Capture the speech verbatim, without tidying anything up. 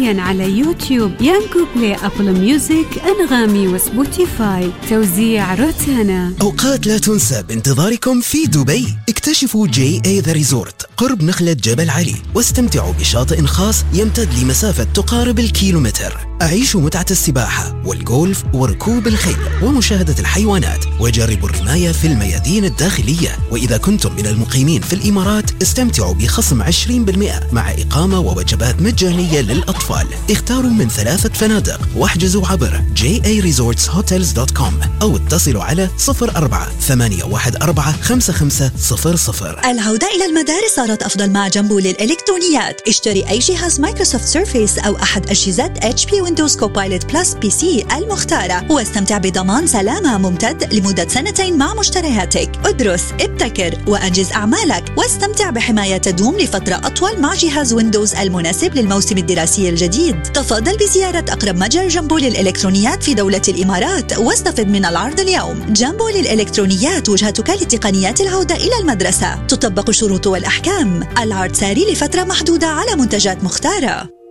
حصرياً على يوتيوب، يانجو بلاي، أبل ميوزك، أنغامي وسبوتيفاي. توزيع روتانا. أوقات لا تنسى بانتظاركم في دبي. اكتشفوا جي اي ذا ريزورت قرب نخلة جبل علي، واستمتعوا بشاطئ خاص يمتد لمسافة تقارب الكيلومتر. أعيشوا متعة السباحة والجولف وركوب الخيل ومشاهدة الحيوانات، وجربوا الرماية في الميادين الداخلية. وإذا كنتم من المقيمين في الإمارات استمتعوا بخصم عشرين بالمئة مع إقامة ووجبات مجانية للأطفال. اختاروا من ثلاثة فنادق واحجزوا عبر جي اي ريزورتس هوتيلز دوت كوم أو اتصلوا على صفر أربعة ثمانية واحد أربعة خمسة خمسة صفر صفر. العودة إلى المدارس صارت أفضل مع جنبو للإلكترونيات. اشتري أي جهاز مايكروسوفت سيرفيس أو أحد أجهزة اتش بي ويندوز كوبايلوت بلس بي سي المختارة، واستمتع بضمان سلامة ممتد لمدة سنتين مع مشترياتك. ادرس، ابتكر وأنجز أعمالك، واستمتع بحماية تدوم لفترة أطول مع جهاز ويندوز المناسب للموسم الدراسي الجديد. تفضل بزيارة أقرب متجر جنبو للإلكترونيات في دولة الإمارات واستفد من العرض اليوم. جنبو للإلكترونيات، وجهتك لتقنيات العودة إلى المدرسة. تطبق الشروط والأحكام. العرض ساري لفترة محدودة على منتجات مختارة.